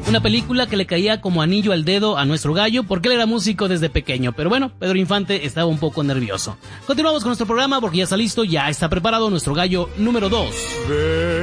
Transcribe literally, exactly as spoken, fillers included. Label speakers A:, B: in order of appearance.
A: Una película que le caía como anillo al dedo a nuestro gallo porque él era músico desde pequeño. Pero bueno, Pedro Infante estaba un poco nervioso. Continuamos con nuestro programa porque ya está listo, ya está preparado nuestro gallo número dos.